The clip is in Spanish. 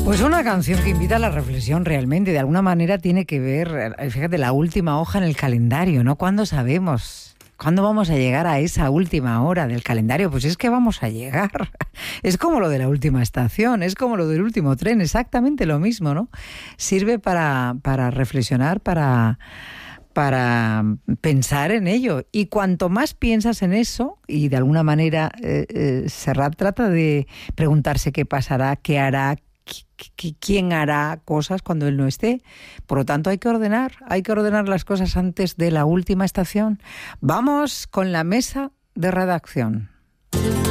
Pues una canción que invita a la reflexión realmente, de alguna manera tiene que ver, fíjate, la última hoja en el calendario, ¿no? ¿Cuándo sabemos? ¿Cuándo vamos a llegar a esa última hora del calendario? Pues es que vamos a llegar. Es como lo de la última estación, es como lo del último tren, exactamente lo mismo, ¿no? Sirve para reflexionar, para pensar en ello. Y cuanto más piensas en eso, y de alguna manera Serrat trata de preguntarse qué pasará, qué hará, quién hará cosas cuando él no esté. Por lo tanto, hay que ordenar las cosas antes de la última estación. Vamos con la mesa de redacción.